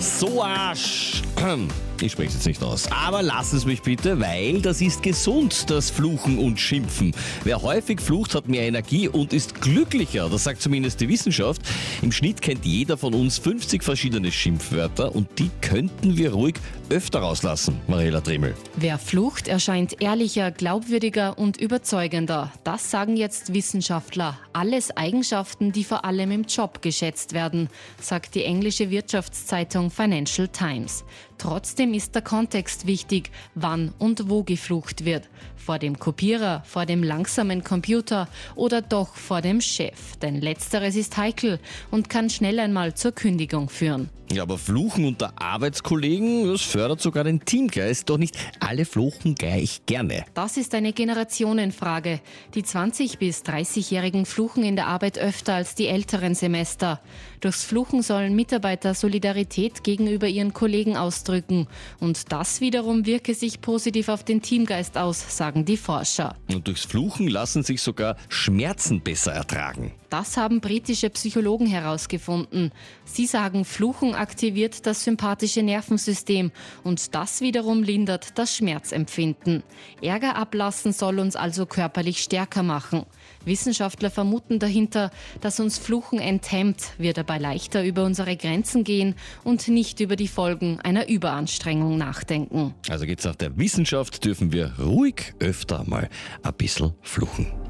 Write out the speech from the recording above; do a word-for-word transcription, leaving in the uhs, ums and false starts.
So Arsch. Ich spreche es jetzt nicht aus. Aber lass es mich bitte, weil das ist gesund, das Fluchen und Schimpfen. Wer häufig flucht, hat mehr Energie und ist glücklicher. Das sagt zumindest die Wissenschaft. Im Schnitt kennt jeder von uns fünfzig verschiedene Schimpfwörter und die könnten wir ruhig öfter rauslassen. Mariela Trimmel. Wer flucht, erscheint ehrlicher, glaubwürdiger und überzeugender. Das sagen jetzt Wissenschaftler. Alles Eigenschaften, die vor allem im Job geschätzt werden, sagt die englische Wirtschaftszeitung Financial Times. Trotzdem ist der Kontext wichtig, wann und wo geflucht wird. Vor dem Kopierer, vor dem langsamen Computer oder doch vor dem Chef. Denn letzteres ist heikel und kann schnell einmal zur Kündigung führen. Ja, aber Fluchen unter Arbeitskollegen, das fördert sogar den Teamgeist. Doch nicht alle fluchen gleich gerne. Das ist eine Generationenfrage. Die zwanzig- bis dreißigjährigen fluchen in der Arbeit öfter als die älteren Semester. Durchs Fluchen sollen Mitarbeiter Solidarität gegenüber ihren Kollegen ausdrücken. Und das wiederum wirke sich positiv auf den Teamgeist aus, sagen die Forscher. Und durchs Fluchen lassen sich sogar Schmerzen besser ertragen. Das haben britische Psychologen herausgefunden. Sie sagen, Fluchen aktiviert das sympathische Nervensystem und das wiederum lindert das Schmerzempfinden. Ärger ablassen soll uns also körperlich stärker machen. Wissenschaftler vermuten dahinter, dass uns Fluchen enthemmt, wir dabei leichter über unsere Grenzen gehen und nicht über die Folgen einer Überanstrengung nachdenken. Also geht's nach der Wissenschaft, dürfen wir ruhig öfter mal ein bisschen fluchen.